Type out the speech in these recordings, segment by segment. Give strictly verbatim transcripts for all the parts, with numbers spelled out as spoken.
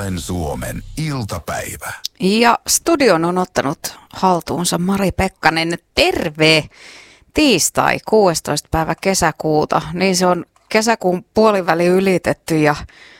Tiistainen Suomen iltapäivä. Ja studion on ottanut haltuunsa Mari Pekkanen. Terve! Tiistai, kuudestoista päivä kesäkuuta. Niin se on kesäkuun puoliväli ylitetty ja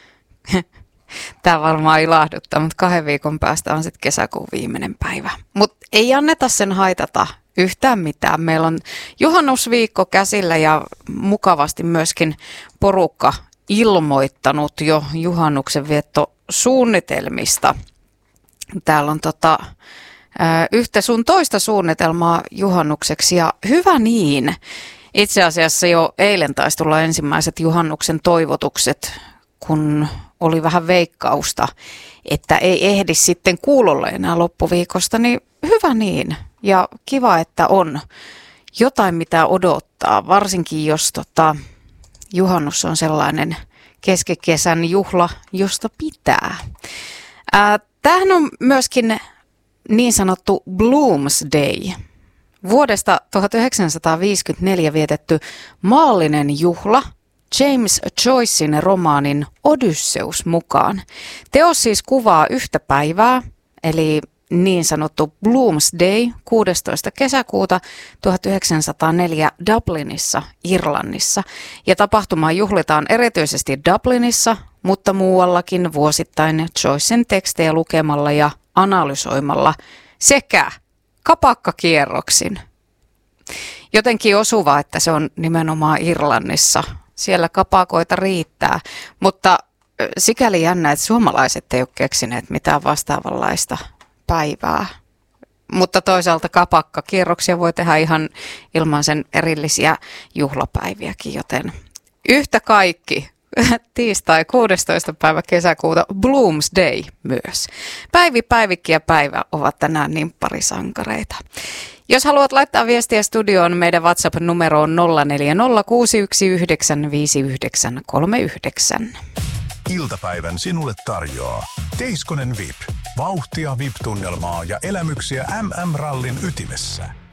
tämä varmaan ilahduttaa, mutta kahden viikon päästä on sitten kesäkuun viimeinen päivä. Mutta ei anneta sen haitata yhtään mitään. Meillä on juhannusviikko käsillä ja mukavasti myöskin porukka ilmoittanut jo juhannuksen viettosuunnitelmista. Täällä on tota, yhtä sun toista suunnitelmaa juhannukseksi ja hyvä niin. Itse asiassa jo eilen taisi tulla ensimmäiset juhannuksen toivotukset, kun oli vähän veikkausta, että ei ehdi sitten kuulolle enää loppuviikosta, niin hyvä niin. Ja kiva, että on jotain mitä odottaa, varsinkin jos tota, juhannus on sellainen keskikesän juhla, josta pitää. Ää, tämähän on myöskin niin sanottu Bloomsday. Vuodesta tuhatyhdeksänsataaviisikymmentäneljä vietetty maallinen juhla James Joycen romaanin Odysseus mukaan. Teos siis kuvaa yhtä päivää, eli niin sanottu Bloomsday kuudestoista kesäkuuta tuhatyhdeksänsataaneljä Dublinissa, Irlannissa. Ja tapahtumaa juhlitaan erityisesti Dublinissa, mutta muuallakin vuosittain Joycen tekstejä lukemalla ja analysoimalla sekä kapakkakierroksin. Jotenkin osuvaa, että se on nimenomaan Irlannissa. Siellä kapakoita riittää, mutta sikäli jännä, että suomalaiset ei ole keksineet mitään vastaavanlaista päivää. Mutta toisaalta kapakkakierroksia voi tehdä ihan ilman sen erillisiä juhlapäiviäkin, joten yhtä kaikki tiistai kuudestoista päivä kesäkuuta Bloomsday myös. Päivi, Päivikki ja Päivä ovat tänään nimpparisankareita. Jos haluat laittaa viestiä studioon, meidän WhatsApp-numero on nolla neljä nolla kuusi yksi yhdeksän viisi yhdeksän kolme yhdeksän. Iltapäivän sinulle tarjoaa Teiskonen V I P. Vauhtia V I P-tunnelmaa ja elämyksiä M M-rallin ytimessä.